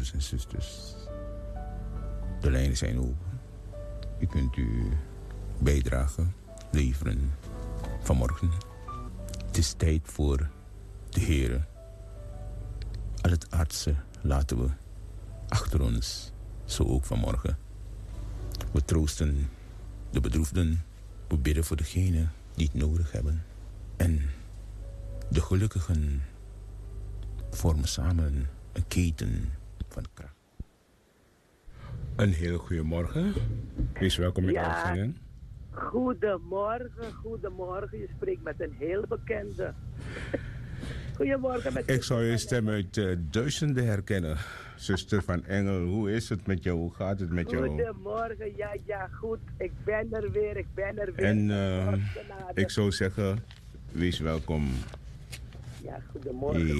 broeders en zusters. De lijnen zijn open. U kunt uw bijdrage leveren vanmorgen. Het is tijd voor de Heere. Al het aardse laten we achter ons, zo ook vanmorgen. We troosten de bedroefden. We bidden voor degenen die het nodig hebben. En de gelukkigen vormen samen een keten van kracht. Een heel goedemorgen. Wees welkom met uitzending. Goedemorgen. Je spreekt met een heel bekende. Goedemorgen. Ik zou je stem uit duizenden herkennen. Zuster van Engel, hoe is het met jou? Hoe gaat het met jou? Goedemorgen, ja, goed. Ik ben er weer. En ik zou zeggen, wees welkom. Ja, goedemorgen.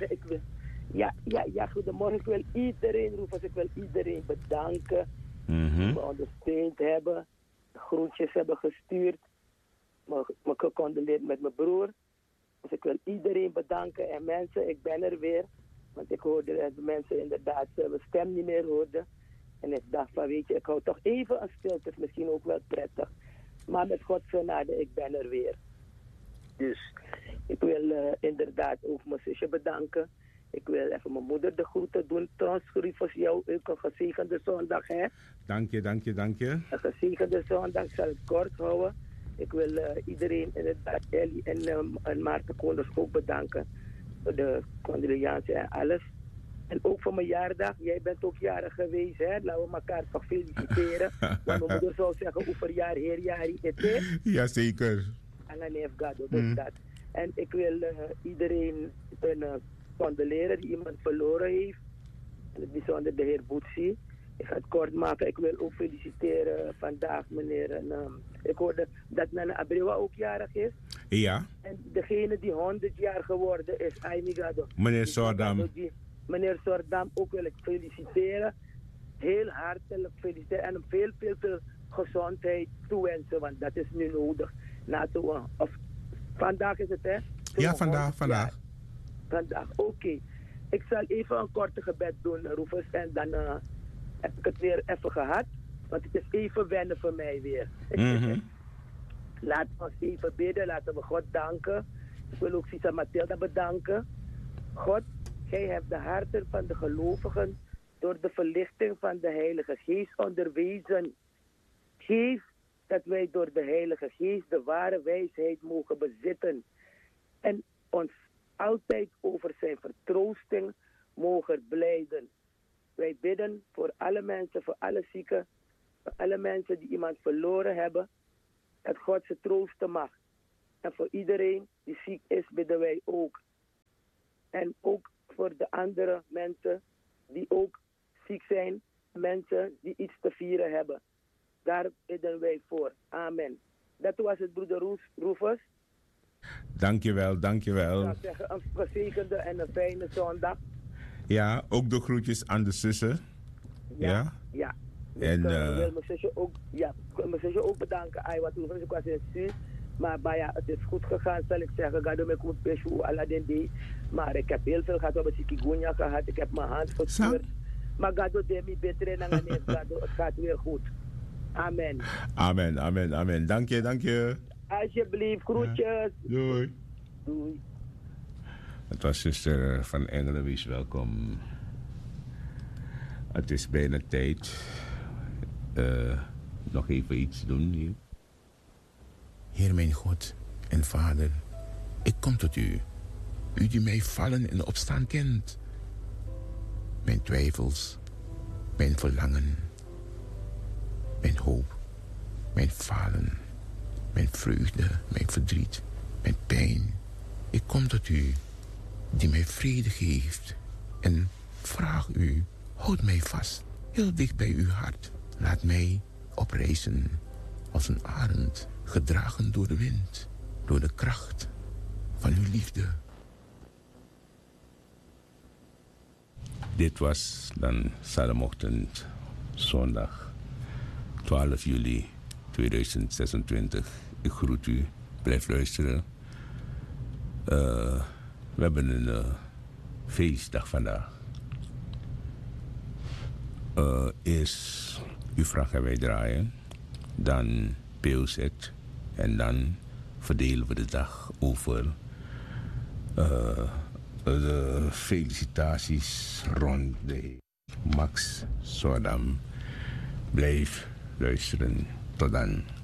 Goedemorgen. Ik wil iedereen roepen. Ik wil iedereen bedanken. Die me ondersteund hebben. Groetjes hebben gestuurd. Me gecondoleerd met mijn broer. Dus ik wil iedereen bedanken. En mensen, ik ben er weer. Want ik hoorde dat de mensen inderdaad mijn stem niet meer hoorden. En ik dacht van, weet je, ik hou toch even een stilte. Het is misschien ook wel prettig. Maar met Gods genade, ik ben er weer. Dus ik wil inderdaad ook mijn zusje bedanken. Ik wil even mijn moeder de groeten doen. Trouwens, voor jou ook een gezegende zondag, hè? Dank je. Een gezegende zondag, ik zal het kort houden. Ik wil iedereen, inderdaad, Ellie en Maarten Koenders ook bedanken. Voor de condoleantie en alles. En ook voor mijn jaardag. Jij bent ook jarig geweest, hè? Laten we elkaar toch feliciteren. Want mijn moeder zou zeggen, oeverjaar, heerjaar, het. Jazeker. En dan heeft God ook dat. En ik wil iedereen condoleren die iemand verloren heeft. In het bijzonder de heer Boetsi. Ik ga het kort maken. Ik wil ook feliciteren vandaag meneer. Ik hoorde dat Nana Abrewa ook jarig is. Ja. En degene die 100 jaar geworden is, Aimigado. Meneer Sordam. Meneer Sordam ook wil ik feliciteren. Heel hartelijk feliciteren. En hem veel gezondheid toewensen. Want dat is nu nodig. Vandaag is het, hè? Ja, vandaag. Vandaag, oké. Ik zal even een korte gebed doen, Rufus. En dan heb ik het weer even gehad. Want het is even wennen voor mij weer. Laten we ons even bidden. Laten we God danken. Ik wil ook Sisa Mathilda bedanken. God, gij hebt de harten van de gelovigen door de verlichting van de Heilige Geest onderwezen. Geef dat wij door de Heilige Geest de ware wijsheid mogen bezitten. En ons altijd over zijn vertroosting mogen blijden. Wij bidden voor alle mensen, voor alle zieken, voor alle mensen die iemand verloren hebben, dat God ze troosten mag. En voor iedereen die ziek is, bidden wij ook. En ook voor de andere mensen die ook ziek zijn, mensen die iets te vieren hebben. Daar bidden wij voor. Amen. Dat was het, broeder Rufus. Dankjewel. Ik zou zeggen, een gezegende en een fijne zondag. Ja, ook de groetjes aan de zussen. Ja. Dus, en ik wil mijn zusje ook bedanken. Ik was in Suus. Maar ja, het is goed gegaan, zal ik zeggen. Ga door mijn goed pesje, Aladdin. Maar ik heb heel veel gehad. We hebben chikungunya gehad. Ik heb mijn hand gescheurd. Maar ga door de beter en dan het gaat weer goed. Amen. Amen. Dank je. Alsjeblieft, groetjes. Ja. Doei. Het was zuster van Engelen, wees welkom. Het is bijna tijd. Nog even iets doen hier. Heer mijn God en Vader, ik kom tot u. U die mij vallen en opstaan kent. Mijn twijfels, mijn verlangen, mijn hoop, mijn falen, mijn vreugde, mijn verdriet, mijn pijn. Ik kom tot u, die mij vrede geeft. En vraag u, houd mij vast, heel dicht bij uw hart. Laat mij oprijzen als een arend, gedragen door de wind, door de kracht van uw liefde. Dit was dan Psalmochtend, zondag 12 juli 2026. Ik groet u, blijf luisteren. We hebben een feestdag vandaag. Eerst uw vraag gaan wij draaien. Dan Peelzet. En dan verdelen we de dag over de felicitaties rond de Max Sodam. Blijf luisteren. Tot dan.